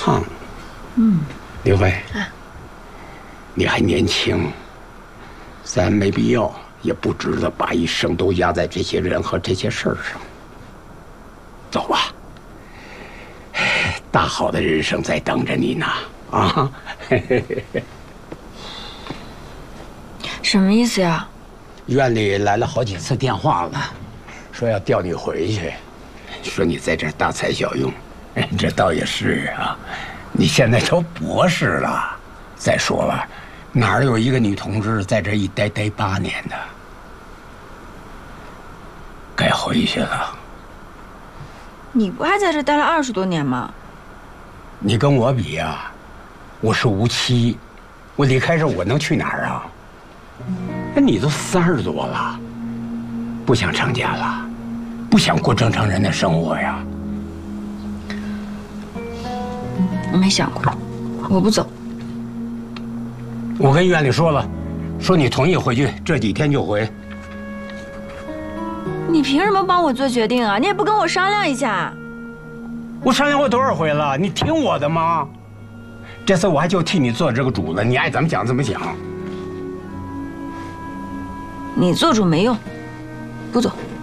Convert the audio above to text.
胖。刘慧，你还年轻，咱没必要，也不值得把一生都压在这些人和这些事儿上。走吧，大好的人生在等着你呢！啊， 什么意思呀？ 院里来了好几次电话了，说要调你回去，说你在这儿大材小用。这倒也是啊，你现在都博士了，再说了，哪儿有一个女同志在这一待8年的？该回去了。 你不还在这待了20多年吗？ 你跟我比呀，我是无期，我离开这我能去哪儿啊？那你都30多了，不想成家了，不想过正常人的生活呀？ 我没想过，我不走。 我跟院里说了，说你同意回去，这几天就回。 你凭什么帮我做决定啊？你也不跟我商量一下。 我商量过多少回了？你听我的吗？这次我还就替你做这个主了，你爱怎么讲怎么讲。 你做主没用，不走。